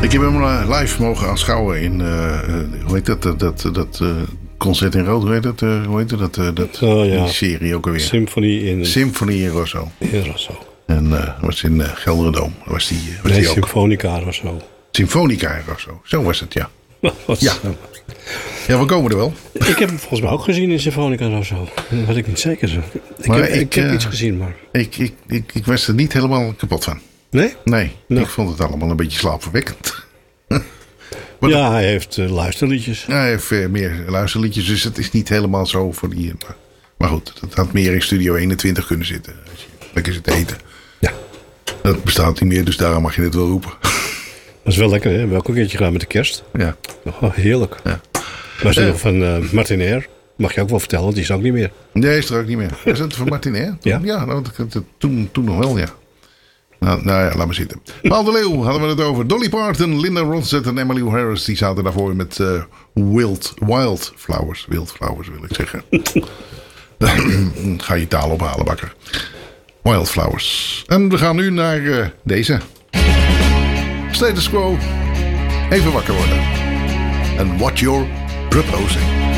Ik heb hem live mogen aanschouwen in, hoe heet dat concert in Rood, hoe heet dat? Die serie ook alweer. Symfonie in Rosso. In Rosso. En was in Gelderdoom. Symfonica Rosso. Symfonica in Rosso, zo was het, ja. Ja, we komen er wel. Ik heb hem volgens mij ook gezien in Symfonica Rosso. Dat weet ik niet zeker zo. Ik heb iets gezien, maar... Ik was er niet helemaal kapot van. Nee? Nee, ik vond het allemaal een beetje slaapverwekkend. Hij heeft luisterliedjes. Ja, hij heeft meer luisterliedjes, dus het is niet helemaal zo voor die... Maar goed, dat had meer in Studio 21 kunnen zitten. Als je lekker zit eten. Ja. Dat bestaat niet meer, dus daarom mag je het wel roepen. Dat is wel lekker, hè? We hebben ook een keertje gedaan met de kerst. Ja. Oh, heerlijk. Ja. Maar nog van Martinair. Mag je ook wel vertellen, want die is ook niet meer. Nee, is er ook niet meer. Is het van Martinair? Ja. Ja, toen nog wel, ja. Nou ja, laat maar zitten. Paul de Leeuw hadden we het over. Dolly Parton, Linda Ronstadt en Emmylou Harris. Die zaten daarvoor met Wildflowers. Wildflowers wil ik zeggen. Ga je taal ophalen, bakker. Wildflowers. En we gaan nu naar deze. Status Quo. Even wakker worden. And what you're proposing.